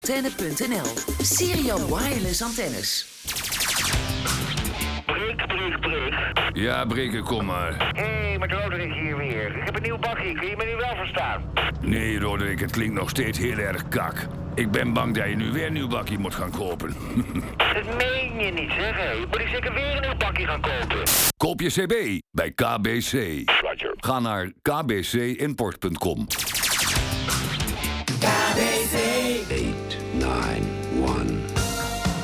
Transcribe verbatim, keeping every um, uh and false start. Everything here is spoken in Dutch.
Antenne punt n l. Serial Wireless Antennes. Brik, brik, brik. Ja, Brikken, kom maar. Hé, hey, met Roderick hier weer. Ik heb een nieuw bakje, kun je me nu wel verstaan? Nee, Roderick, het klinkt nog steeds heel erg kak. Ik ben bang dat je nu weer een nieuw bakje moet gaan kopen. Dat meen je niet, zeg hé. Moet ik zeker weer een nieuw bakje gaan kopen? Koop je C B bij K B C. Roger. Ga naar k b c import punt com.